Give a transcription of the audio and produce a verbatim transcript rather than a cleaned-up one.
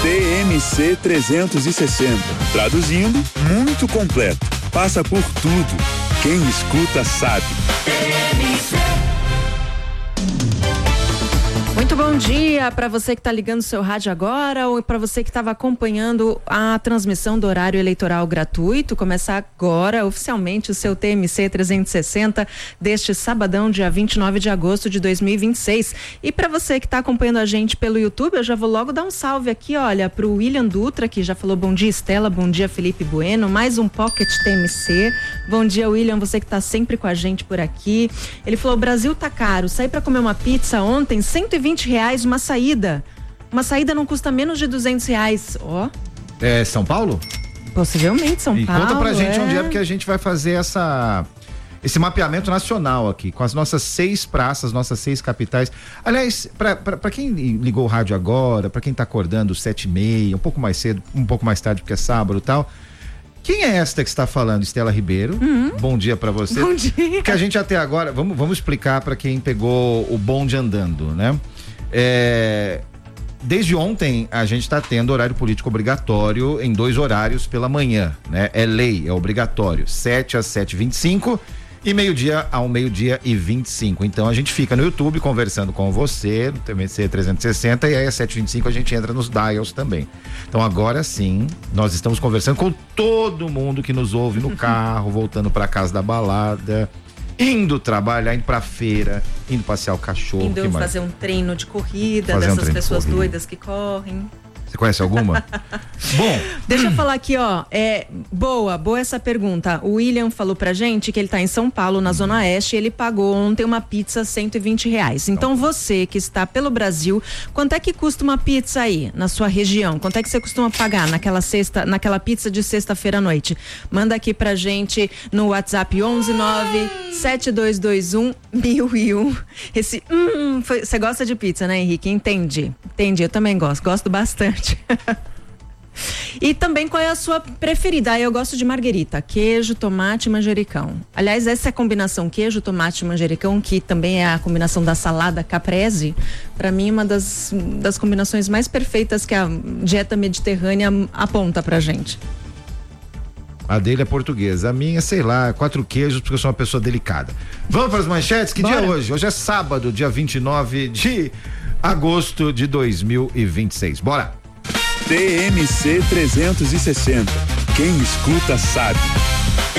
T M C trezentos e sessenta. Traduzindo, muito completo. Passa por tudo. Quem escuta sabe. T M C. Muito bom dia para você que está ligando o seu rádio agora ou para você que estava acompanhando a transmissão do horário eleitoral gratuito. Começa agora oficialmente o seu T M C trezentos e sessenta deste sabadão, dia vinte e nove de agosto de dois mil e vinte e seis. E para você que está acompanhando a gente pelo YouTube, eu já vou logo dar um salve aqui, olha, para o William Dutra, que já falou bom dia, Estela, bom dia, Felipe Bueno, mais um Pocket T M C. Bom dia, William, você que está sempre com a gente por aqui. Ele falou: o Brasil tá caro, saí para comer uma pizza ontem, cento e vinte reais uma saída. Uma saída não custa menos de duzentos reais. Ó. Oh. É São Paulo? Possivelmente São e Paulo. E conta pra gente é. onde é, porque a gente vai fazer essa esse mapeamento nacional aqui, com as nossas seis praças, nossas seis capitais. Aliás, para quem ligou o rádio agora, para quem tá acordando sete e meia, um pouco mais cedo, um pouco mais tarde, porque é sábado e tal. Quem é esta que está falando? Estela Ribeiro. Uhum. Bom dia para você. Bom dia. Porque a gente até agora, vamos, vamos explicar para quem pegou o bonde andando, né? É, desde ontem a gente está tendo horário político obrigatório em dois horários pela manhã, né? É lei, é obrigatório, sete às sete e vinte e cinco e meio-dia ao meio-dia e vinte e cinco. Então a gente fica no YouTube conversando com você, no T M C trezentos e sessenta, e aí às sete e vinte e cinco a gente entra nos dials também. Então agora sim, nós estamos conversando com todo mundo que nos ouve no carro, voltando para casa da balada, indo trabalhar, indo pra feira, indo passear o cachorro. Indo fazer um treino de corrida, fazer dessas um pessoas de doidas que correm. Você conhece alguma? Bom. Deixa eu falar aqui, ó. É, boa, boa essa pergunta. O William falou pra gente que ele tá em São Paulo, na Zona Oeste, e ele pagou ontem uma pizza cento e vinte reais. Então você que está pelo Brasil, quanto é que custa uma pizza aí, na sua região? Quanto é que você costuma pagar naquela sexta, naquela pizza de sexta-feira à noite? Manda aqui pra gente no WhatsApp onze nove sete dois dois um mil e um. Esse, hum, você gosta de pizza, né, Henrique? Entendi. Entendi, eu também gosto, gosto bastante. E também qual é a sua preferida? Ah, eu gosto de marguerita, queijo, tomate e manjericão. Aliás, essa é a combinação queijo, tomate e manjericão, que também é a combinação da salada caprese, para mim uma das, das combinações mais perfeitas que a dieta mediterrânea aponta pra gente. A dele é portuguesa, a minha, sei lá, quatro queijos, porque eu sou uma pessoa delicada. Vamos para as manchetes? Que Bora. Dia é hoje? Hoje é sábado, dia vinte e nove de agosto de dois mil e vinte e seis. Bora! T M C trezentos e sessenta. Quem escuta sabe.